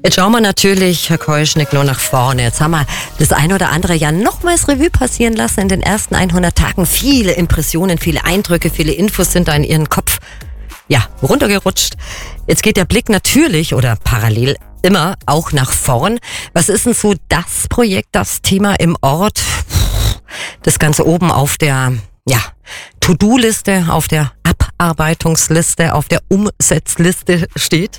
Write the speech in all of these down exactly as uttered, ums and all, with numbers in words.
Jetzt schauen wir natürlich, Herr Keuschnick, nur nach vorne. Jetzt haben wir das ein oder andere Jahr nochmals Revue passieren lassen in den ersten hundert Tagen. Viele Impressionen, viele Eindrücke, viele Infos sind da in Ihren Kopf, ja, runtergerutscht. Jetzt geht der Blick natürlich oder parallel immer auch nach vorn. Was ist denn so das Projekt, das Thema im Ort, das Ganze oben auf der, ja, To-Do-Liste, auf der Abarbeitungsliste, auf der Umsetzliste steht?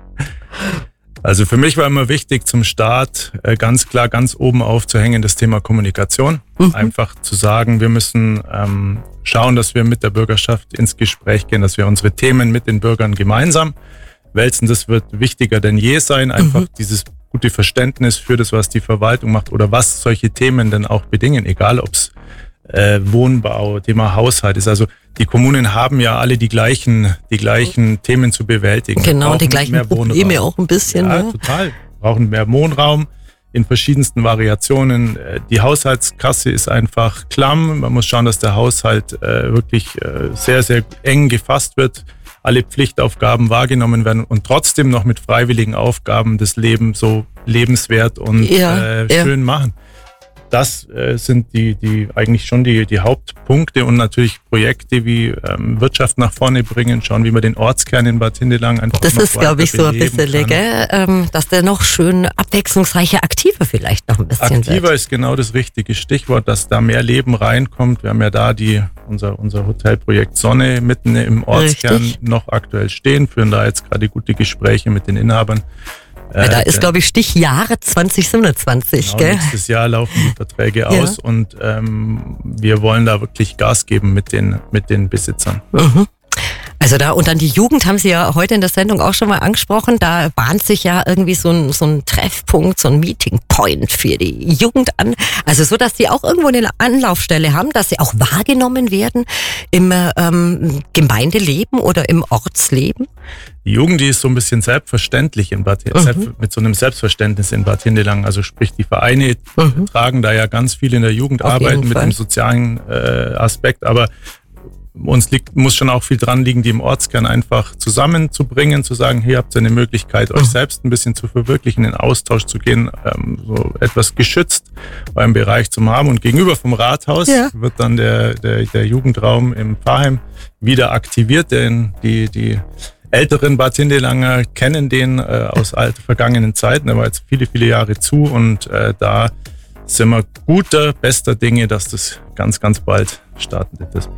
Also für mich war immer wichtig, zum Start äh, ganz klar ganz oben aufzuhängen, das Thema Kommunikation. Mhm. Einfach zu sagen, wir müssen ähm, schauen, dass wir mit der Bürgerschaft ins Gespräch gehen, dass wir unsere Themen mit den Bürgern gemeinsam wälzen. Das wird wichtiger denn je sein. Einfach mhm. dieses gute Verständnis für das, was die Verwaltung macht oder was solche Themen denn auch bedingen, egal ob es äh, Wohnbau, Thema Haushalt ist. Also die Kommunen haben ja alle die gleichen, die gleichen Themen zu bewältigen. Genau, die gleichen Probleme auch ein bisschen. Ja, ne? total. Brauchen mehr Wohnraum in verschiedensten Variationen. Die Haushaltskasse ist einfach klamm. Man muss schauen, dass der Haushalt äh, wirklich äh, sehr, sehr eng gefasst wird. Alle Pflichtaufgaben wahrgenommen werden und trotzdem noch mit freiwilligen Aufgaben das Leben so lebenswert und ja, äh, schön ja. machen. Das äh, sind die, die eigentlich schon die, die Hauptpunkte und natürlich Projekte wie ähm, Wirtschaft nach vorne bringen, schauen, wie man den Ortskern in Bad Hindelang einfach das noch ist, glaube ich, so ein bisschen, gell? Ähm, dass der noch schön abwechslungsreicher, aktiver vielleicht noch ein bisschen Aktiver wird. ist genau das richtige Stichwort, dass da mehr Leben reinkommt. Wir haben ja da die unser, unser Hotelprojekt Sonne mitten im Ortskern Richtig. noch aktuell stehen, führen da jetzt gerade gute Gespräche mit den Inhabern. Ja, da ist, glaube ich, Stichjahre zwanzig siebenundzwanzig, genau, gell? Nächstes Jahr laufen die Verträge ja. aus und ähm, wir wollen da wirklich Gas geben mit den, mit den Besitzern. Mhm. Also da, und dann die Jugend haben Sie ja heute in der Sendung auch schon mal angesprochen. Da bahnt sich ja irgendwie so ein, so ein Treffpunkt, so ein Meeting Point für die Jugend an. Also so, dass sie auch irgendwo eine Anlaufstelle haben, dass sie auch wahrgenommen werden im ähm, Gemeindeleben oder im Ortsleben. Die Jugend, die ist so ein bisschen selbstverständlich in Bad mhm. mit so einem Selbstverständnis in Bad Hindelang. Also sprich, die Vereine mhm. tragen da ja ganz viel in der Jugendarbeit mit dem sozialen äh, Aspekt, aber uns liegt, muss schon auch viel dran liegen, die im Ortskern einfach zusammenzubringen, zu sagen, hier habt ihr eine Möglichkeit, euch selbst ein bisschen zu verwirklichen, in Austausch zu gehen, ähm, so etwas geschützt beim Bereich zu haben. Und gegenüber vom Rathaus ja. wird dann der, der, der Jugendraum im Pfarrheim wieder aktiviert, denn die, die älteren Bad Hindelanger kennen den äh, aus alten vergangenen Zeiten. Der war jetzt viele, viele Jahre zu und äh, da sind wir guter, bester Dinge, dass das ganz, ganz bald starten wird.